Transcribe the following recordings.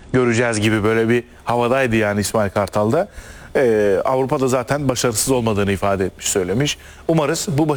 göreceğiz gibi böyle bir havadaydı yani İsmail Kartal'da. Avrupa'da zaten başarısız olmadığını ifade etmiş, söylemiş. Umarız bu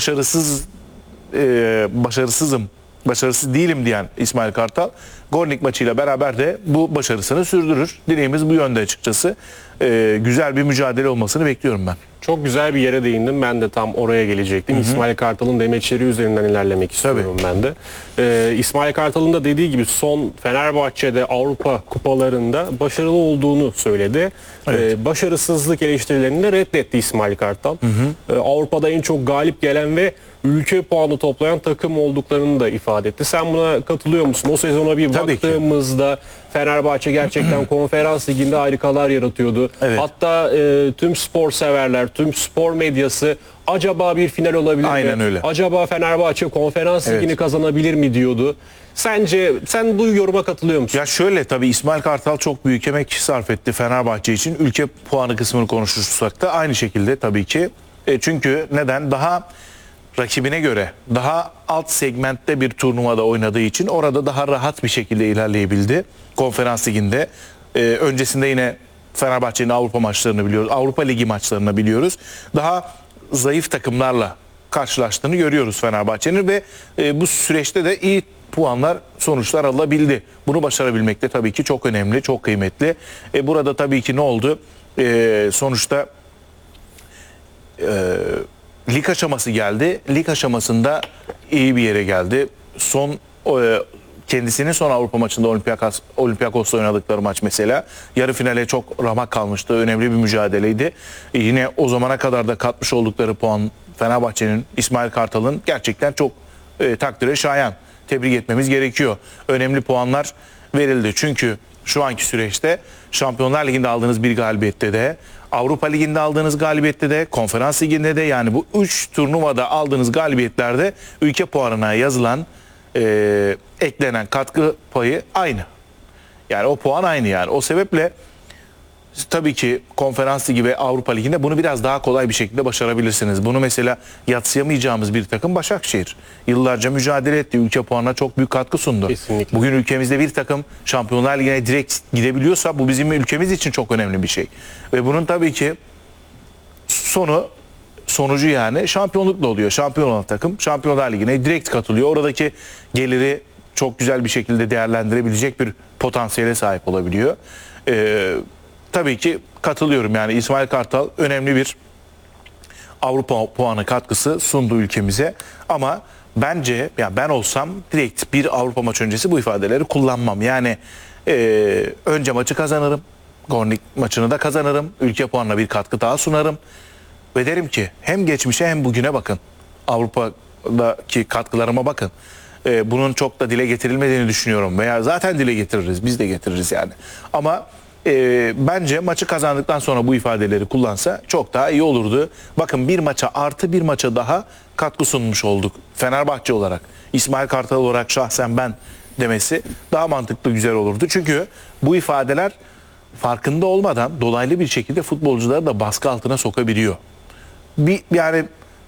başarısız değilim diyen İsmail Kartal Gornik maçıyla beraber de bu başarısını sürdürür. Dileğimiz bu yönde açıkçası. Güzel bir mücadele olmasını bekliyorum ben. Çok güzel bir yere değindim. Ben de tam oraya gelecektim. İsmail Kartal'ın demeçleri üzerinden ilerlemek istiyorum ben de. İsmail Kartal'ın da dediği gibi son Fenerbahçe'de Avrupa kupalarında başarılı olduğunu söyledi. Evet. Başarısızlık eleştirilerini de reddetti İsmail Kartal. Avrupa'da en çok galip gelen ve ülke puanı toplayan takım olduklarını da ifade etti. Sen buna katılıyor musun? O sezona bir Tabii ki. baktığımızda Fenerbahçe gerçekten konferans liginde harikalar yaratıyordu. Evet. Hatta tüm spor severler, tüm spor medyası acaba bir final olabilir Aynen mi? öyle. Acaba Fenerbahçe konferans Evet. ligini kazanabilir mi diyordu. Sence sen bu yoruma katılıyor musun? Ya şöyle, tabii İsmail Kartal çok büyük emek sarf etti Fenerbahçe için. Ülke puanı kısmını konuşursak da aynı şekilde tabii ki. Çünkü neden? Daha rakibine göre daha alt segmentte bir turnuvada oynadığı için orada daha rahat bir şekilde ilerleyebildi konferans liginde. Öncesinde yine Fenerbahçe'nin Avrupa maçlarını biliyoruz. Avrupa Ligi maçlarını biliyoruz. Daha zayıf takımlarla karşılaştığını görüyoruz Fenerbahçe'nin ve bu süreçte de iyi puanlar, sonuçlar alabildi. Bunu başarabilmek de tabii ki çok önemli, çok kıymetli. Burada tabii ki ne oldu? Sonuçta lig aşaması geldi. Lig aşamasında iyi bir yere geldi. Kendisinin son Avrupa maçında Olympiakos'la oynadıkları maç mesela yarı finale çok ramak kalmıştı. Önemli bir mücadeleydi. Yine o zamana kadar da katmış oldukları puan Fenerbahçe'nin, İsmail Kartal'ın gerçekten çok takdire şayan. Tebrik etmemiz gerekiyor. Önemli puanlar verildi. Çünkü şu anki süreçte Şampiyonlar Ligi'nde aldığınız bir galibiyette de, Avrupa Ligi'nde aldığınız galibiyette de, Konferans Ligi'nde de, yani bu 3 turnuvada aldığınız galibiyetlerde ülke puanına yazılan eklenen katkı payı aynı. Yani o puan aynı yani. O sebeple tabii ki Konferans Ligi ve Avrupa Ligi'nde bunu biraz daha kolay bir şekilde başarabilirsiniz. Bunu mesela yadsıyamayacağımız bir takım Başakşehir. Yıllarca mücadele etti. Ülke puanına çok büyük katkı sundu. Kesinlikle. Bugün ülkemizde bir takım Şampiyonlar Ligi'ne direkt gidebiliyorsa bu bizim ülkemiz için çok önemli bir şey. Ve bunun tabii ki sonucu yani şampiyonlukla oluyor. Şampiyon olan takım Şampiyonlar Ligi'ne direkt katılıyor. Oradaki geliri çok güzel bir şekilde değerlendirebilecek bir potansiyele sahip olabiliyor. Tabii ki katılıyorum, yani İsmail Kartal önemli bir Avrupa puanı katkısı sundu ülkemize. Ama bence, yani ben olsam direkt bir Avrupa maç öncesi bu ifadeleri kullanmam. Yani önce maçı kazanırım. Gornik maçını da kazanırım. Ülke puanına bir katkı daha sunarım. Ve derim ki hem geçmişe hem bugüne bakın. Avrupa'daki katkılarıma bakın. Bunun çok da dile getirilmediğini düşünüyorum. Veya zaten dile getiririz. Biz de getiririz yani. Ama bence maçı kazandıktan sonra bu ifadeleri kullansa çok daha iyi olurdu. Bakın, bir maça artı bir maça daha katkı sunmuş olduk Fenerbahçe olarak. İsmail Kartal olarak şahsen ben demesi daha mantıklı, güzel olurdu. Çünkü bu ifadeler farkında olmadan dolaylı bir şekilde futbolcuları da baskı altına sokabiliyor. Yani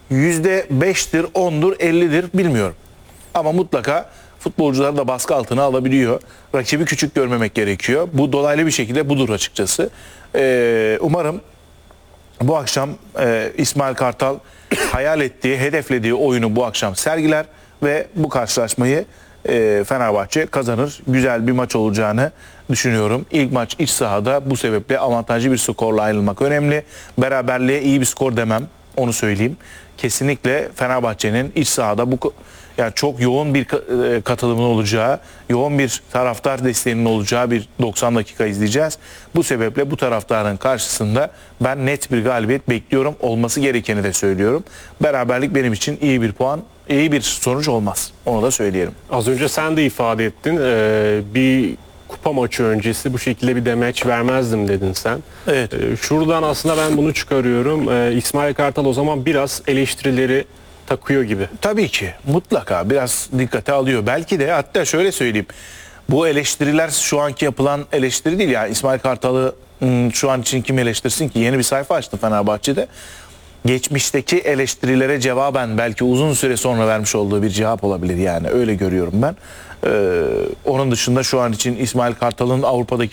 %5'tir, 10'dur, 50'dir bilmiyorum. Ama mutlaka futbolcuları da baskı altına alabiliyor. Rakibi küçük görmemek gerekiyor. Bu dolaylı bir şekilde budur açıkçası. Umarım bu akşam İsmail Kartal hayal ettiği, hedeflediği oyunu bu akşam sergiler ve bu karşılaşmayı Fenerbahçe kazanır. Güzel bir maç olacağını düşünüyorum. İlk maç iç sahada, bu sebeple avantajlı bir skorla ayrılmak önemli. Beraberliğe iyi bir skor demem, onu söyleyeyim. Kesinlikle Fenerbahçe'nin iç sahada yani çok yoğun bir katılımın olacağı, yoğun bir taraftar desteğinin olacağı bir 90 dakika izleyeceğiz. Bu sebeple bu taraftarın karşısında ben net bir galibiyet bekliyorum. Olması gerekeni de söylüyorum. Beraberlik benim için iyi bir puan, iyi bir sonuç olmaz. Onu da söyleyelim. Az önce sen de ifade ettin. Bir kupa maçı öncesi bu şekilde bir demeç vermezdim dedin sen. Evet. Şuradan aslında ben bunu çıkarıyorum. İsmail Kartal o zaman biraz eleştirileri takıyor gibi. Tabii ki, mutlaka biraz dikkate alıyor. Belki de, hatta şöyle söyleyeyim. Bu eleştiriler şu anki yapılan eleştiri değil ya. İsmail Kartal'ı şu an için kim eleştirsin ki? Yeni bir sayfa açtı Fenerbahçe'de. Geçmişteki eleştirilere cevaben belki uzun süre sonra vermiş olduğu bir cevap olabilir yani. Öyle görüyorum ben. Onun dışında şu an için İsmail Kartal'ın Avrupa'daki